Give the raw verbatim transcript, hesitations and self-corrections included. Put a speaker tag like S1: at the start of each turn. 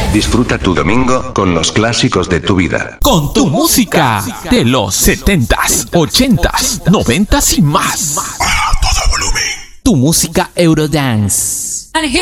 S1: Disfruta tu domingo con los clásicos de tu vida.
S2: Con tu música de los setentas, ochentas, noventas y más.
S3: A todo volumen.
S2: Tu música Eurodance.